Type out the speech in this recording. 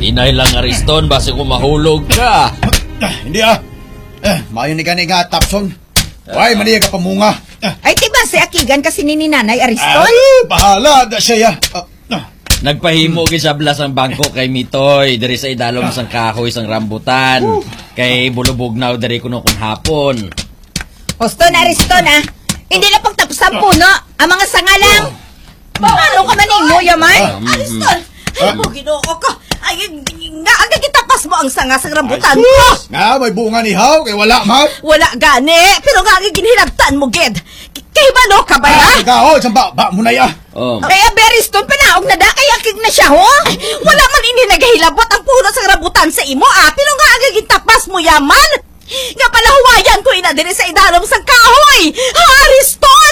Hinay lang Ariston, base ko mahulog ka. Hindi mayon ni gani nga Tapson. Why maniya ka pamunga. Ay, tiba si Akigan kasi ni Nanay Ariston? Bahala da siya. Nagpahimo sa blas ang bangko kay Mitoy, diri sa idalom sang kahoy sang rambutan. Kay bulubugnaw diri kuno kung hapon. Oston Ariston hindi na pagtapos ang puno, ang mga sangalang. Ano ka maningo, yaman? Ariston, ay mo ginoo ko. Ay, nga, ang gagitapas mo ang sanga sa rambutan ko. Nga, may bunga ni Haw, kay wala man. Wala gani, pero nga ginhilabtan mo, Ged. Kay bano ka ba ya? Ikaw, ba mo na ya. Kaya Beriston, panaog na da, kaya kig na siya, ho? Wala man ini nagahilabot ang puno sa rambutan sa imo, pero nga ang gagitapas mo, yaman. Nga pala huwayan ko ina din sa idalom sa kahoy. Ariston!